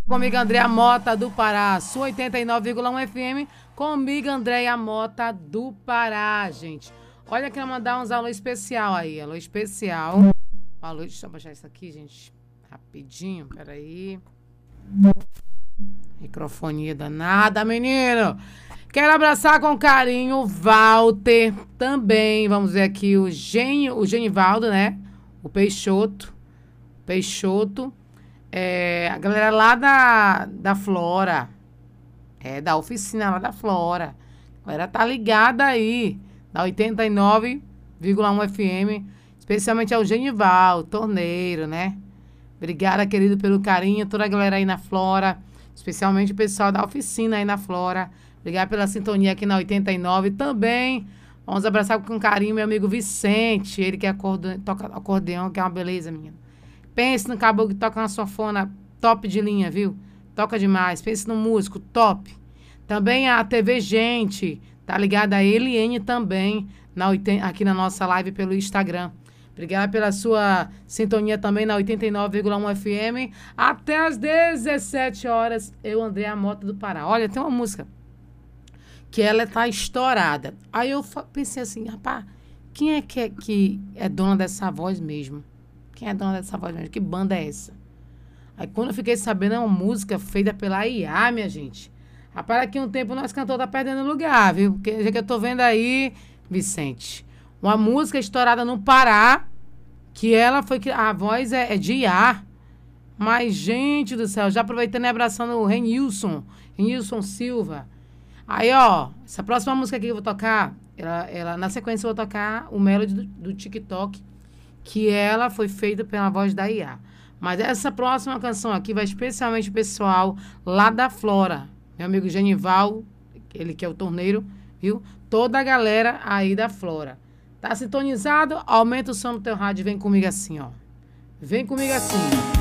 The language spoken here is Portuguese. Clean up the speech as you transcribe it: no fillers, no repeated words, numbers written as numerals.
Comigo, Andréia Mota do Pará, sua 89,1 FM. Comigo, Andréia Mota do Pará, gente. Olha, quero mandar uns alô especial aí. Alô especial. Alô, deixa eu baixar isso aqui, gente. Rapidinho, peraí. Microfonia danada, menino. Quero abraçar com carinho o Walter também. Vamos ver aqui o Genivaldo, né? O Peixoto. A galera lá da Flora. Da oficina lá da Flora. A galera tá ligada aí. Da 89,1 FM. Especialmente ao Genivaldo, torneiro, né? Obrigada, querido, pelo carinho. Toda a galera aí na Flora. Especialmente o pessoal da oficina aí na Flora. Obrigado pela sintonia aqui na 89 também. Vamos abraçar com carinho meu amigo Vicente. Ele que toca acordeão, que é uma beleza, menina. Pense no caboclo que toca uma sanfona top de linha, viu? Toca demais. Pense no músico top. Também a TV Gente. Tá ligada a Eliane também aqui na nossa live pelo Instagram. Obrigada pela sua sintonia também na 89,1 FM. Até às 17 horas, eu, Andréia Mota do Pará. Olha, tem uma música que ela tá estourada. Aí eu pensei assim, rapaz, quem é que é dona dessa voz mesmo? Quem é dona dessa voz mesmo? Que banda é essa? Aí quando eu fiquei sabendo, é uma música feita pela IA, minha gente. Rapaz, daqui a um tempo nós cantores tá perdendo lugar, viu? Porque já que eu tô vendo aí, Vicente, uma música estourada no Pará, que ela foi... A voz é de IA. Mas, gente do céu, já aproveitando e abraçando o Renilson Silva. Aí, ó, essa próxima música aqui que eu vou tocar, na sequência eu vou tocar o Melody do TikTok, que ela foi feita pela voz da IA. Mas essa próxima canção aqui vai especialmente o pessoal lá da Flora. Meu amigo Genival, ele que é o torneiro, viu? Toda a galera aí da Flora. Tá sintonizado? Aumenta o som do teu rádio e vem comigo assim, ó. Vem comigo assim.